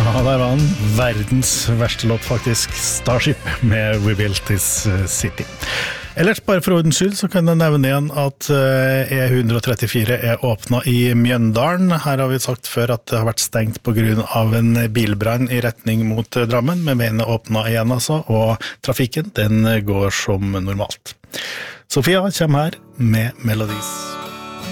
Ja, der var den. Verdens verste låt faktisk, Starship med We Built This City. Ellers, bare for ordens skyld, så kan jeg nevne igjen at E134 åpnet i Mjøndalen. Her har vi sagt før at det har vært stengt på grunn av en bilbrann i retning mot Drammen, men veien åpnet igjen altså, og trafikken den går som normalt. Sofia kommer her med Melodies.